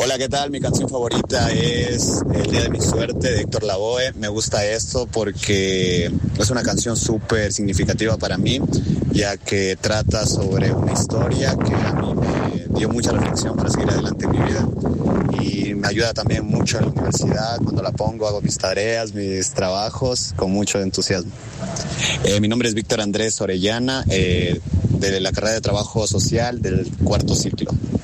Hola, ¿qué tal? Mi canción favorita es El Día de mi Suerte de Héctor Lavoe. Me gusta esto porque es una canción súper significativa para mí, ya que trata sobre una historia que a mí me dio mucha reflexión para seguir adelante en mi vida y me ayuda también mucho en la universidad. Cuando la pongo hago mis tareas, mis trabajos con mucho entusiasmo. Mi nombre es Víctor Andrés Orellana, de la carrera de Trabajo Social del 4º ciclo.